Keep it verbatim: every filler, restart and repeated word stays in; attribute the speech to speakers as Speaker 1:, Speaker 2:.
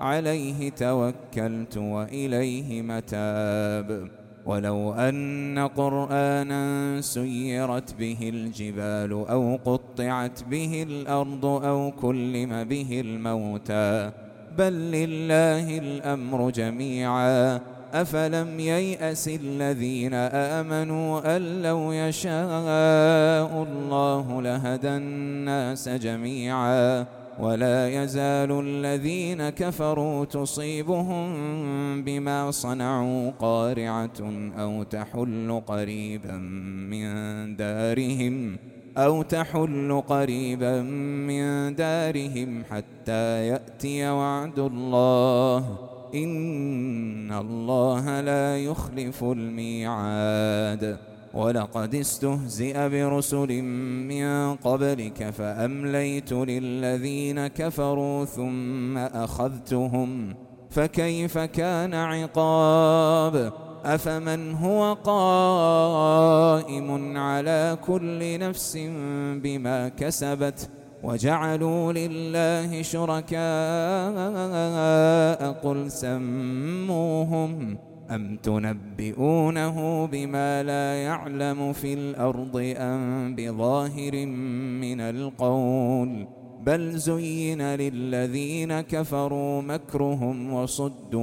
Speaker 1: عليه توكلت وإليه متاب. ولو أن قرآنا سيرت به الجبال أو قطعت به الأرض أو كلم به الموتى بل لله الأمر جميعا أفلم ييأس الذين آمنوا أن لو يشاء الله لهدى الناس جميعا ولا يزال الذين كفروا تصيبهم بما صنعوا قارعة أو تحل قريبا من دارهم أو تحل قريبا من دارهم حتى يأتي وعد الله إن الله لا يخلف الميعاد. ولقد استهزئ برسل من قبلك فأمليت للذين كفروا ثم أخذتهم فكيف كان عقاب. أفمن هو قائم على كل نفس بما كسبت وجعلوا لله شركاء قل سموهم أم تنبئونه بما لا يعلم في الأرض أم بظاهر من القول بل زين للذين كفروا مكرهم وصدوا